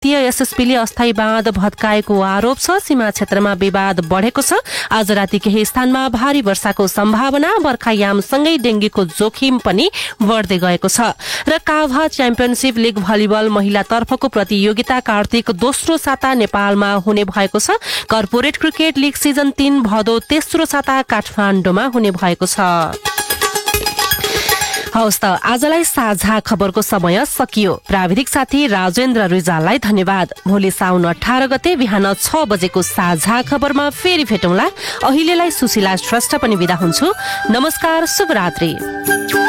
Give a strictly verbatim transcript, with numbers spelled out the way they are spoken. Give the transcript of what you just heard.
प्रान्तीय एसएसपीले अस्थायी बाँध भत्काएको आरोप छ। सीमा क्षेत्रमा विवाद बढेको छ। आज राति केही स्थानमा भारी वर्षाको सम्भावना। बर्खायामसँगै डेंगीको जोखिम पनि बढ्दै गएको छ। र काभा च्याम्पियनशिप लिग भलिबल महिला तर्फको प्रतियोगिता कार्तिक दोस्रो साता नेपालमा हुने भएको छ। कर्पोरेट क्रिकेट लिग सिजन तीन भदौ तेस्रो साता काठमाडौँमा हुने भएको छ। हवस् त आजलाई साझा खबरको समय सकियो। प्राविधिक साथी राजेन्द्र रिजाललाई धन्यवाद। भोलि साउन अठार गते बिहान छ बजेको साझा खबरमा फेरि भेटौँला। अहिलेलाई सुशीला श्रेष्ठ पनि बिदा हुन्छु। नमस्कार, शुभरात्रि।